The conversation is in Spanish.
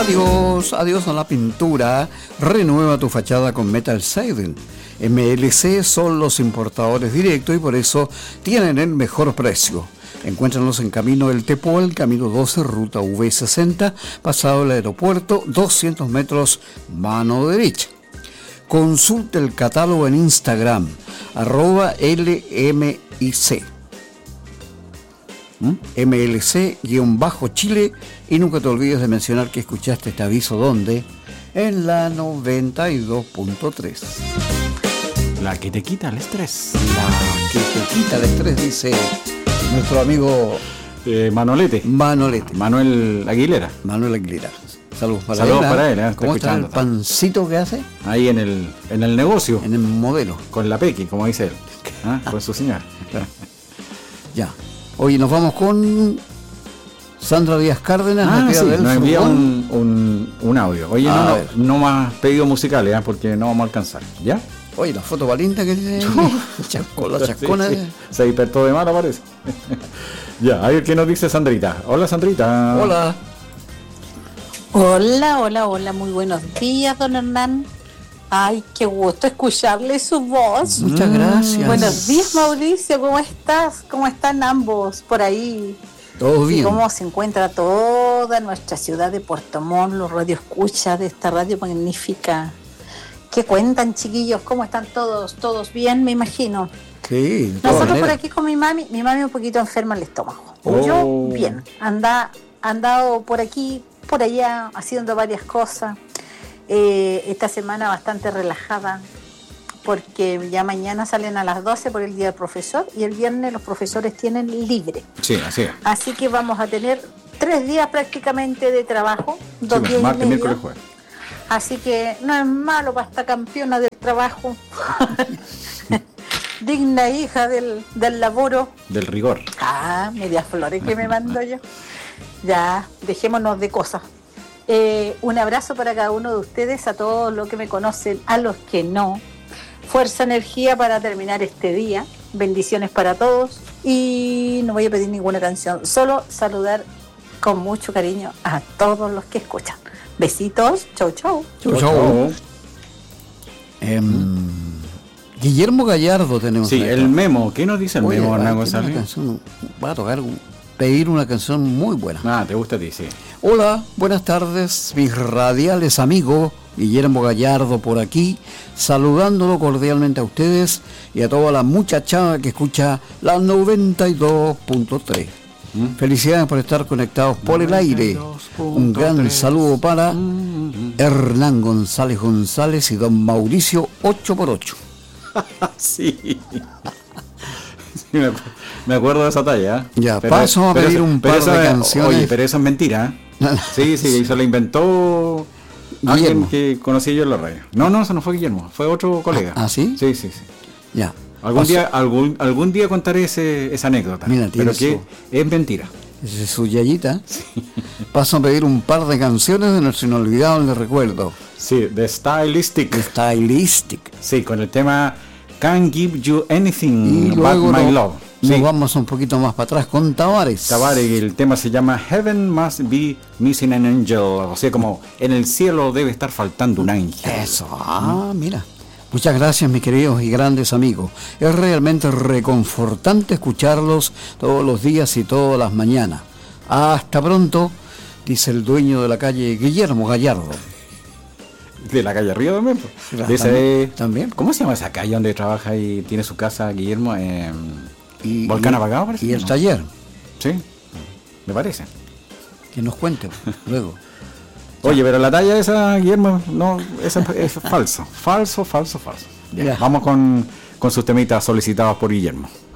Adiós, adiós a la pintura. Renueva tu fachada con Metal Siding. MLC son los importadores directos y por eso tienen el mejor precio. Encuéntranos en Camino del Tepual, Camino 12, Ruta V60, pasado el aeropuerto, 200 metros, mano derecha. Consulte el catálogo en Instagram, @LMIC. MLC-Chile, y nunca te olvides de mencionar que escuchaste este aviso donde en la 92.3. La que te quita el estrés. La que te quita el estrés, dice nuestro amigo Manolete. Manuel Aguilera. Saludos para Saludos él. Para él, ¿Cómo está el pancito que hace? Ahí en el negocio. En el modelo. Con la Pequi, como dice él. Con su señora. Ya. Hoy nos vamos con Sandra Díaz Cárdenas. Sí, nos envía un audio. Oye, no más pedidos musicales, porque no vamos a alcanzar. ¿Ya? Oye, la foto valinta que dice la chascona. Sí. Se despertó de mala, parece. Ya, a ver qué nos dice Sandrita. Hola, Sandrita. Hola, muy buenos días, don Hernán. Ay, qué gusto escucharle su voz. Muchas gracias. Buenos días, Mauricio, ¿cómo estás? ¿Cómo están ambos por ahí? Todo bien. ¿Y cómo se encuentra toda nuestra ciudad de Puerto Montt, los radioescuchas de esta radio magnífica? ¿Qué cuentan, chiquillos? ¿Cómo están todos? ¿Todos bien, me imagino? Sí. Nosotros por aquí con mi mami un poquito enferma el estómago. Yo, bien, andado por aquí, por allá, haciendo varias cosas. Esta semana bastante relajada, porque ya mañana salen a las 12 por el Día del Profesor y el viernes los profesores tienen libre. Sí, así es. Así que vamos a tener 3 días prácticamente de trabajo, 2 días martes, y medio. miércoles, jueves. Así que no es malo para esta campeona del trabajo. Digna hija del laboro. Del rigor. Medias flores que me mando yo. Ya, dejémonos de cosas. Un abrazo para cada uno de ustedes, a todos los que me conocen, a los que no. Fuerza, energía para terminar este día. Bendiciones para todos. Y no voy a pedir ninguna canción, solo saludar con mucho cariño a todos los que escuchan. Besitos, chau. Guillermo Gallardo tenemos. Sí, el Memo. ¿Qué nos dice el Memo, Hernán González? Va a pedir una canción muy buena. Te gusta a ti, sí. Hola, buenas tardes, mis radiales amigos. Guillermo Gallardo por aquí, saludándolo cordialmente a ustedes y a toda la muchachada que escucha la 92.3. Felicidades por estar conectados por el aire. Un gran saludo para Hernán González y don Mauricio 8x8. Sí. Me acuerdo de esa talla. Ya, paso a pedir un par de canciones. Oye, pero eso es mentira. Sí, se la inventó alguien que conocí yo en la radio. No, eso no fue Guillermo, fue otro colega. ¿Sí? Sí. Ya. Algún día contaré esa anécdota. Mira, pero que es mentira. Esa es su yayita. Sí. Paso a pedir un par de canciones de nuestro inolvidable recuerdo. Sí, The Stylistic. Sí, con el tema Can't Give You Anything But My Love. Nos vamos un poquito más para atrás con Tavares. El tema se llama Heaven Must Be Missing an Angel. O sea, como en el cielo debe estar faltando un ángel. Eso, mira. Muchas gracias, mis queridos y grandes amigos. Es realmente reconfortante escucharlos todos los días y todas las mañanas. Hasta pronto, dice el dueño de la calle, Guillermo Gallardo. De la calle arriba también. También. ¿Cómo se llama esa calle donde trabaja y tiene su casa Guillermo? Volcán Apagado, parece. Y el taller. Sí, me parece. Que nos cuente luego. Oye, pero la talla esa, Guillermo, no, esa es falso. Falso. Ya. Vamos con sus temitas solicitados por Guillermo.